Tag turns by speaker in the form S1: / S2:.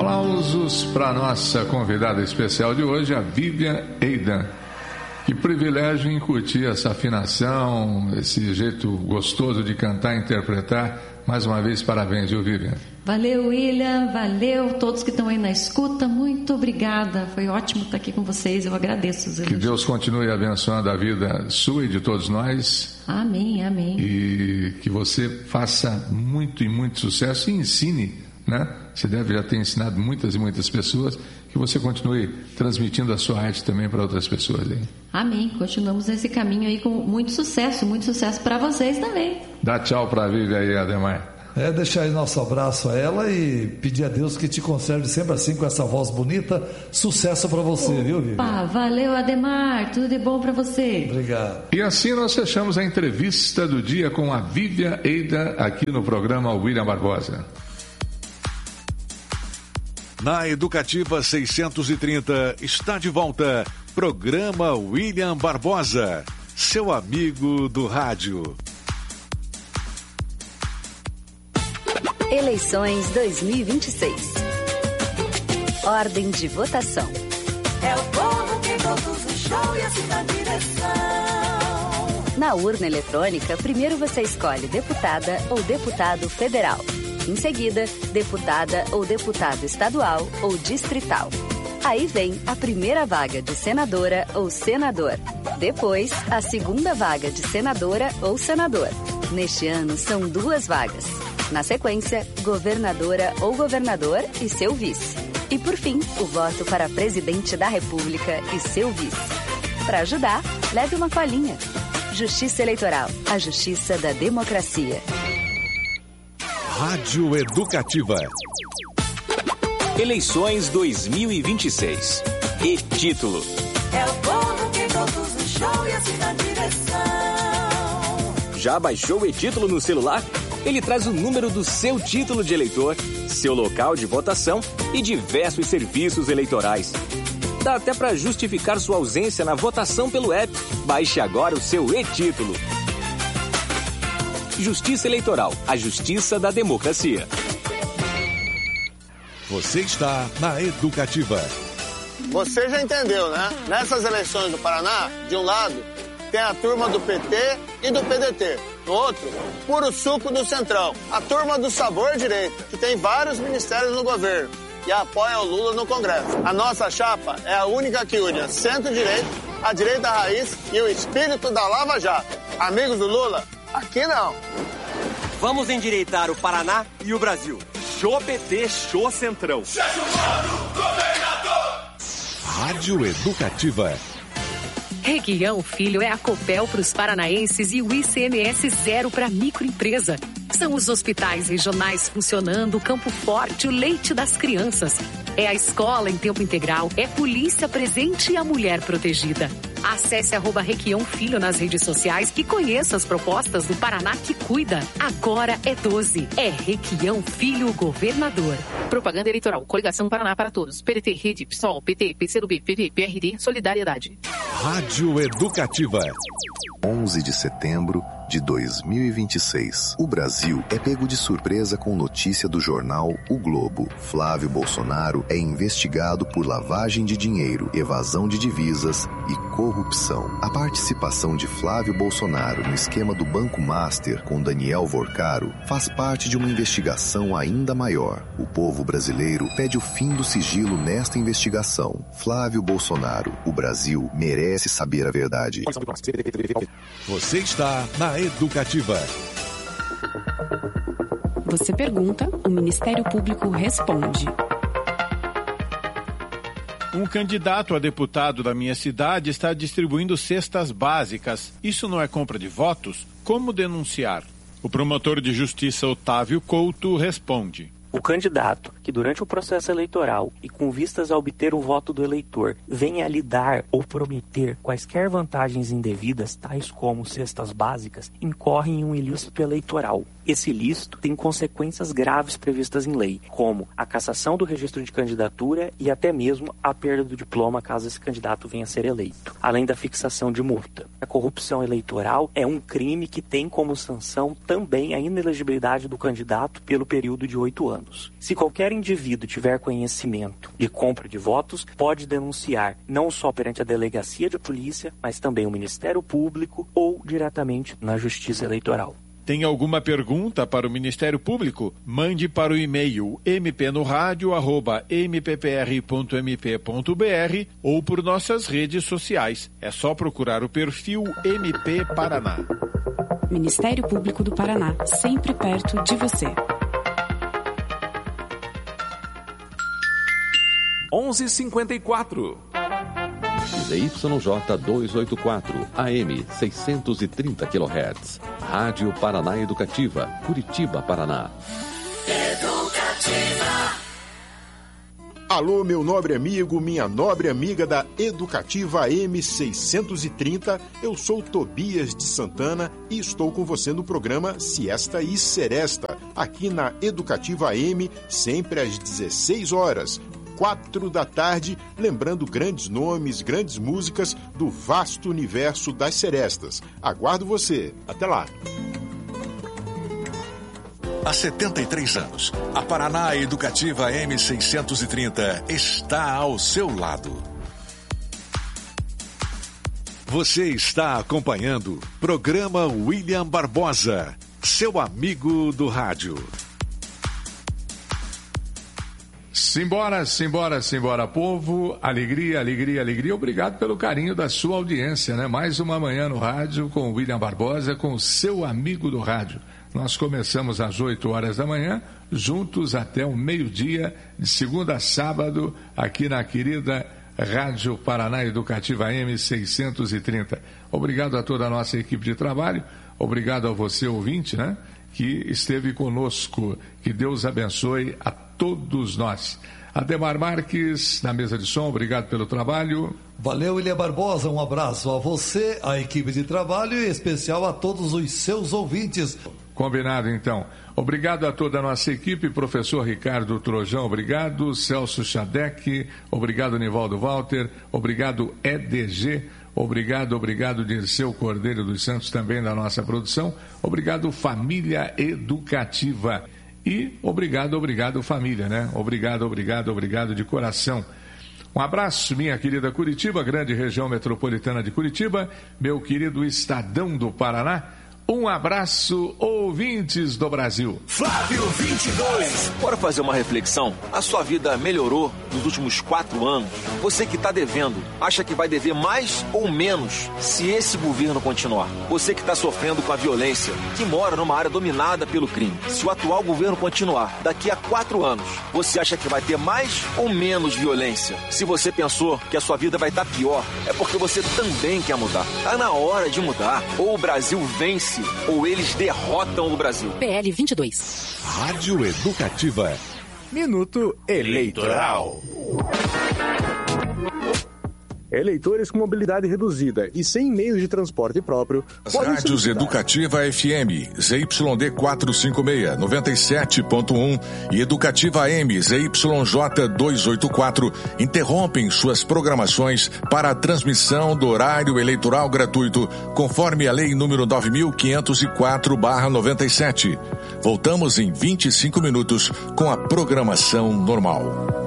S1: Aplausos para a nossa convidada especial de hoje, a Vivian Eidan. Que privilégio incutir essa afinação, esse jeito gostoso de cantar e interpretar. Mais uma vez, parabéns, viu, Vivian?
S2: Valeu, William, valeu todos que estão aí na escuta, muito obrigada, foi ótimo estar aqui com vocês, eu agradeço. Zé.
S1: Que Deus continue abençoando a vida sua e de todos nós.
S2: Amém, amém.
S1: E que você faça muito e muito sucesso e ensine, né? Você deve já ter ensinado muitas e muitas pessoas, que você continue transmitindo a sua arte também para outras pessoas. Hein?
S2: Amém, continuamos nesse caminho aí com muito sucesso para vocês também.
S1: Dá tchau para a Vivian aí, Ademar.
S3: Deixar aí nosso abraço a ela e pedir a Deus que te conserve sempre assim, com essa voz bonita. Sucesso para você, viu, Vivian?
S2: Valeu, Ademar, tudo de bom para você.
S3: Obrigado.
S1: E assim nós fechamos a entrevista do dia com a Vivian Eidan aqui no programa William Barbosa.
S4: Na Educativa 630 está de volta, programa William Barbosa, seu amigo do rádio.
S5: Eleições 2026. Ordem de votação.
S6: É o povo que conduz o show e assim na direção.
S5: Na urna eletrônica, primeiro você escolhe deputada ou deputado federal. Em seguida, deputada ou deputado estadual ou distrital. Aí vem a primeira vaga de senadora ou senador. Depois, a segunda vaga de senadora ou senador. Neste ano, são 2 vagas. Na sequência, governadora ou governador e seu vice. E por fim, o voto para presidente da República e seu vice. Para ajudar, leve uma colinha. Justiça Eleitoral, a justiça da democracia.
S4: Rádio Educativa.
S7: Eleições 2026. E título.
S6: É o povo que conduz o show e assim na direção.
S7: Já baixou o e-título no celular? Ele traz o número do seu título de eleitor, seu local de votação e diversos serviços eleitorais. Dá até para justificar sua ausência na votação pelo app. Baixe agora o seu e-título. Justiça Eleitoral, a justiça da democracia.
S4: Você está na Educativa.
S8: Você já entendeu, né? Nessas eleições do Paraná, de um lado, tem a turma do PT e do PDT. No outro, puro suco do Centrão. A turma do Sabor Direita, que tem vários ministérios no governo e apoia o Lula no Congresso. A nossa chapa é a única que une a centro-direita, a direita raiz e o espírito da Lava Jato. Amigos do Lula, aqui não.
S9: Vamos endireitar o Paraná e o Brasil. Show PT, show Centrão.
S4: Rádio Educativa.
S10: Requião Filho é a Copel para os paranaenses e o ICMS zero para microempresa. São os hospitais regionais funcionando, o Campo Forte, o leite das crianças. É a escola em tempo integral, é polícia presente e a mulher protegida. Acesse @Requião Filho nas redes sociais e conheça as propostas do Paraná que cuida. Agora é 12. É Requião Filho Governador.
S11: Propaganda eleitoral. Coligação Paraná para Todos. PDT, Rede, PSOL, PT, PCdoB, PP, PRD, Solidariedade.
S4: Rádio Educativa.
S12: 11 de setembro de 2026. O Brasil é pego de surpresa com notícia do jornal O Globo. Flávio Bolsonaro é investigado por lavagem de dinheiro, evasão de divisas e corrupção. A participação de Flávio Bolsonaro no esquema do Banco Master com Daniel Vorcaro faz parte de uma investigação ainda maior. O povo brasileiro pede o fim do sigilo nesta investigação. Flávio Bolsonaro, o Brasil merece saber a verdade.
S4: Você está na Educativa.
S13: Você pergunta, o Ministério Público responde.
S14: Um candidato a deputado da minha cidade está distribuindo cestas básicas. Isso não é compra de votos? Como denunciar? O promotor de justiça Otávio Couto responde.
S15: O candidato que durante o processo eleitoral e com vistas a obter o voto do eleitor venha a lhe dar ou prometer quaisquer vantagens indevidas, tais como cestas básicas, incorre em um ilícito eleitoral. Esse ilícito tem consequências graves previstas em lei, como a cassação do registro de candidatura e até mesmo a perda do diploma caso esse candidato venha a ser eleito, além da fixação de multa. A corrupção eleitoral é um crime que tem como sanção também a inelegibilidade do candidato pelo período de 8 anos. Se qualquer indivíduo tiver conhecimento de compra de votos, pode denunciar não só perante a delegacia de polícia, mas também o Ministério Público ou diretamente na Justiça Eleitoral.
S14: Tem alguma pergunta para o Ministério Público? Mande para o e-mail mpnoradio@mppr.mp.br ou por nossas redes sociais. É só procurar o perfil MP Paraná.
S13: Ministério Público do Paraná, sempre perto de você.
S4: 11h54. ZYJ 284, AM 630 kHz. Rádio Paraná Educativa, Curitiba, Paraná.
S16: Educativa. Alô, meu nobre amigo, minha nobre amiga da Educativa AM 630. Eu sou Tobias de Santana e estou com você no programa Siesta e Seresta, aqui na Educativa AM, sempre às 16 horas. 4 da tarde, lembrando grandes nomes, grandes músicas do vasto universo das serestas. Aguardo você. Até lá.
S4: Há 73 anos, a Paraná Educativa M630 está ao seu lado. Você está acompanhando o programa William Barbosa, seu amigo do rádio.
S1: Simbora, simbora, simbora, povo. Alegria, alegria, alegria. Obrigado pelo carinho da sua audiência, né? Mais uma manhã no rádio com o William Barbosa, com o seu amigo do rádio. Nós começamos às 8 horas da manhã, juntos até o meio-dia, de segunda a sábado, aqui na querida Rádio Paraná Educativa M630. Obrigado a toda a nossa equipe de trabalho. Obrigado a você, ouvinte, né? Que esteve conosco. Que Deus abençoe a todos nós. Ademar Marques, na mesa de som, obrigado pelo trabalho.
S3: Valeu, William Barbosa, um abraço a você, a equipe de trabalho e em especial a todos os seus ouvintes.
S1: Combinado, então. Obrigado a toda a nossa equipe, professor Ricardo Trojão, obrigado, Celso Chadec, obrigado, Nivaldo Walter, obrigado, EDG, obrigado, Dirceu Cordeiro dos Santos, também da nossa produção, obrigado, Família Educativa. E obrigado, família, né? Obrigado de coração. Um abraço, minha querida Curitiba, grande região metropolitana de Curitiba, meu querido Estadão do Paraná. Um abraço, ouvintes do Brasil.
S17: Flávio 22. Bora fazer uma reflexão? A sua vida melhorou nos últimos 4 anos? Você que está devendo, acha que vai dever mais ou menos se esse governo continuar? Você que está sofrendo com a violência, que mora numa área dominada pelo crime, se o atual governo continuar, daqui a 4 anos, você acha que vai ter mais ou menos violência? Se você pensou que a sua vida vai estar pior, é porque você também quer mudar. Está na hora de mudar. Ou o Brasil vence, ou eles derrotam o Brasil.
S10: PL 22.
S4: Rádio Educativa.
S18: Minuto Eleitoral. Eleitores com mobilidade reduzida e sem meios de transporte próprio podem
S4: Rádios
S18: solicitar.
S4: Educativa FM, ZYD 456, 97.1 e Educativa AM, ZYJ 284 interrompem suas programações para a transmissão do horário eleitoral gratuito, conforme a Lei número 9.504/97. Voltamos em 25 minutos com a programação normal.